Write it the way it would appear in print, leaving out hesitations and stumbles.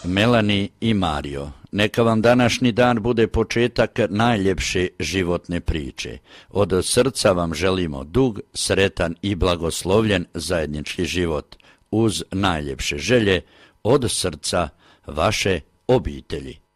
Melanie i Mario, neka vam današnji dan bude početak najljepše životne priče. Od srca vam želimo dug, sretan i blagoslovljen zajednički život. Uz najljepše želje, od srca vaše obitelji.